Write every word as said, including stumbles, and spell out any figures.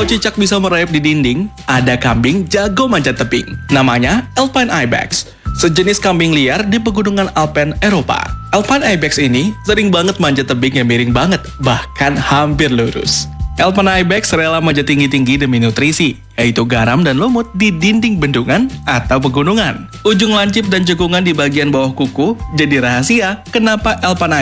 Kalau cicak bisa merayap di dinding, ada kambing jago manjat tebing. Namanya Alpine Ibex, sejenis kambing liar di pegunungan Alpen Eropa. Alpine Ibex ini sering banget manjat tebing yang miring banget, bahkan hampir lurus. Alpine Ibex rela manjat tinggi-tinggi demi nutrisi, yaitu garam dan lumut di dinding bendungan atau pegunungan. Ujung lancip dan cekungan di bagian bawah kuku jadi rahasia kenapa Alpine